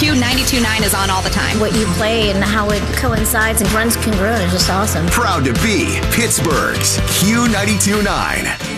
Q92.9 is on all the time. What you play and how it coincides and runs congruent is just awesome. Proud to be Pittsburgh's Q92.9.